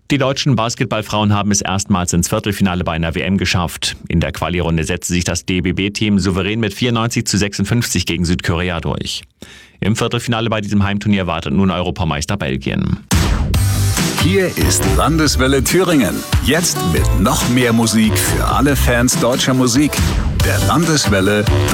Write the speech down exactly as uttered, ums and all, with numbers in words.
Die deutschen Basketballfrauen haben es erstmals ins Viertelfinale bei einer W M geschafft. In der Quali-Runde setzte sich das D B B-Team souverän mit vierundneunzig zu sechsundfünfzig gegen Südkorea durch. Im Viertelfinale bei diesem Heimturnier wartet nun Europameister Belgien. Hier ist Landeswelle Thüringen. Jetzt mit noch mehr Musik für alle Fans deutscher Musik. Der Landeswelle